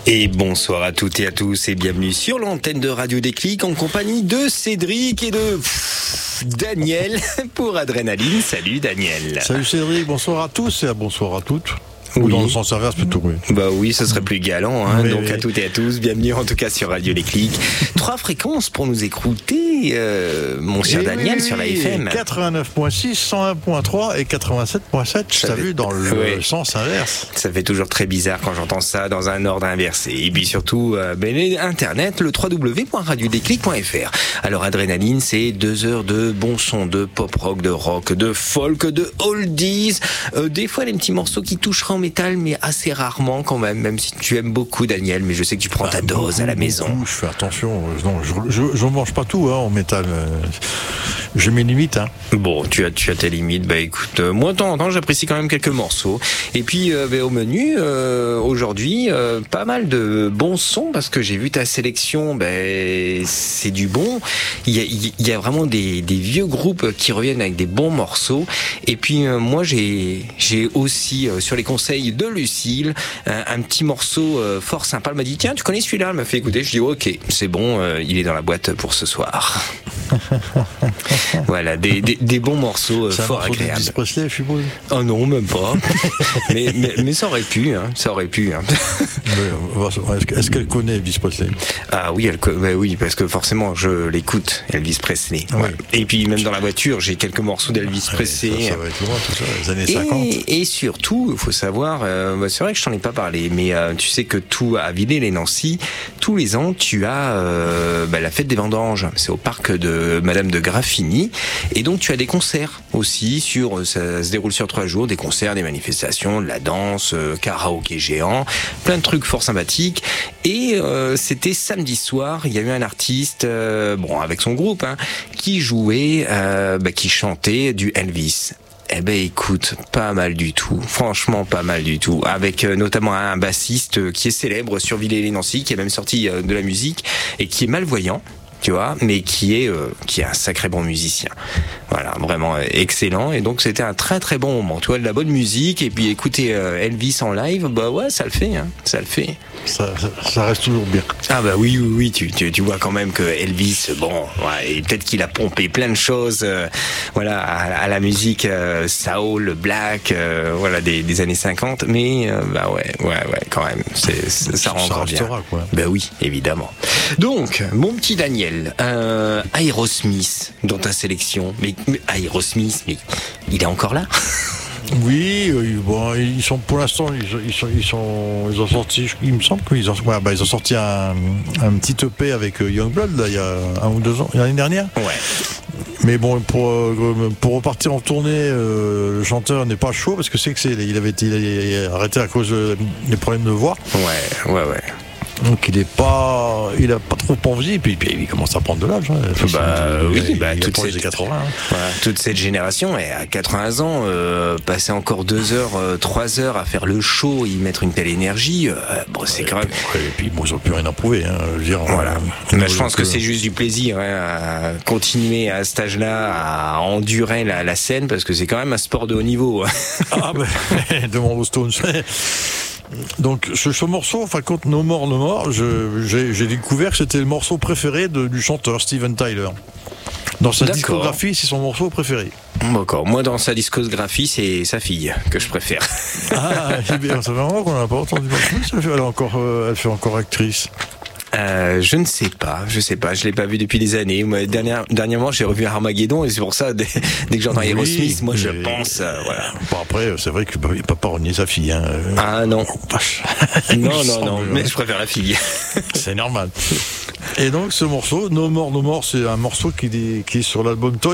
Et bonsoir à toutes et à tous et bienvenue sur l'antenne de Radio Déclic en compagnie de Cédric et de Daniel pour Adrénaline. Salut Daniel. Salut Cédric, bonsoir à tous et bonsoir à toutes. Oui. Ou dans le sens inverse plutôt, oui. Bah oui, ce serait plus galant, hein. Oui, Donc oui. à toutes et à tous, bienvenue en tout cas sur Radio Déclic. 3 fréquences pour nous écouter, mon cher Et Daniel, oui, sur la FM. 89.6, 101.3 et 87.7, Ça t'as fait- vu, dans le ouais. sens inverse. Ça fait toujours très bizarre quand j'entends ça dans un ordre inversé. Et puis surtout, Internet, le www.radiodéclic.fr. Alors Adrénaline, c'est 2 heures de bon son, de pop rock, de rock, de folk, de oldies. Des fois, les petits morceaux qui toucheraient en métal, mais assez rarement quand même si tu aimes beaucoup Daniel, mais je sais que tu prends ta dose à la maison. Beaucoup, je fais attention. Non, je mange pas tout, en métal. J'ai mes limites, hein. Bon, tu as tes limites. Bah écoute, moi de temps en temps, j'apprécie quand même quelques morceaux. Et puis au menu aujourd'hui, pas mal de bons sons parce que j'ai vu ta sélection. C'est du bon. Il y a vraiment des vieux groupes qui reviennent avec des bons morceaux. Et puis moi, j'ai aussi sur les conseils de Lucille un petit morceau fort sympa. Elle m'a dit tiens, tu connais celui-là? Elle m'a fait écouter. Je dis ok, c'est bon, il est dans la boîte pour ce soir. Voilà, des bons morceaux C'est un fort morceau agréables. d'Elvis Presley, je suppose. Oh non, même pas. mais ça aurait pu, hein. Ça aurait pu. Hein. Est-ce qu'elle connaît Elvis Presley? Ah oui, oui, parce que forcément, je l'écoute, Elvis Presley. Ah oui. Ouais. Et puis même dans la voiture, j'ai quelques morceaux d'Elvis Presley. Ça va être loin, tout ça, les années 50. Et surtout, il faut savoir, c'est vrai que je t'en ai pas parlé, mais tu sais que à Villers-les-Nancy, tous les ans, tu as la fête des vendanges. C'est au parc de Madame de Graffigny. Et donc, tu as des concerts aussi. Ça se déroule sur 3 jours, des concerts, des manifestations, de la danse, karaoké géant, plein de trucs fort sympathiques. Et c'était samedi soir, il y a eu un artiste, avec son groupe, hein, qui jouait, qui chantait du Elvis. Eh ben écoute, pas mal du tout, franchement pas mal du tout, avec notamment un bassiste qui est célèbre sur Villers-les-Nancy, qui est même sorti de la musique et qui est malvoyant, tu vois, mais qui est un sacré bon musicien. Voilà, vraiment excellent. Et donc c'était un très très bon moment, tu vois, de la bonne musique et puis écouter Elvis en live, bah ouais, ça le fait, hein, ça le fait. Ça reste toujours bien. Ah bah oui, tu vois quand même que Elvis, et peut-être qu'il a pompé plein de choses, à la musique soul, black, des années 50, mais quand même, ça rend encore bien. Restera, quoi. Bah oui, évidemment. Donc, mon petit Daniel, Aerosmith dans ta sélection, mais Aerosmith, mais il est encore là? Oui, ils sont pour l'instant, ils ont sorti, il me semble qu'ils ont sorti un petit EP avec Youngblood là, il y a 1 ou 2 ans, l'année dernière. Ouais. Mais bon, pour repartir en tournée, le chanteur n'est pas chaud parce que il avait arrêté à cause des problèmes de voix. Ouais. Donc il a pas trop envie, et puis il commence à prendre de l'âge. Hein. Toute pour les cette 80. Hein. Voilà, toute cette génération, et à 80 ans, passer encore 2 heures, 3 heures à faire le show, y mettre une telle énergie, c'est quand même. Et puis ils n'ont plus rien à prouver. Hein, je veux dire, Voilà. Mais je pense que c'est juste du plaisir, à continuer à cet âge-là à endurer la scène, parce que c'est quand même un sport de haut niveau. Ah demande aux Stones. Donc ce morceau, contre No More, j'ai découvert que c'était le morceau préféré du chanteur Steven Tyler. Dans sa discographie, c'est son morceau préféré. D'accord. Moi, dans sa discographie, c'est sa fille que je préfère. Ah, c'est bien. Ça fait un moment qu'on n'a pas entendu parler. Elle fait encore actrice. Je ne sais pas, je l'ai pas vu depuis des années. Moi, dernièrement, j'ai revu Armageddon et c'est pour ça, dès que j'entends Aerosmith, moi je pense, voilà. Bon, après, c'est vrai qu'il peut pas renier sa fille, hein. Ah non. Vache. Non, mais je préfère la fille. C'est normal. Et donc, ce morceau, No More, c'est un morceau qui est sur l'album Toy.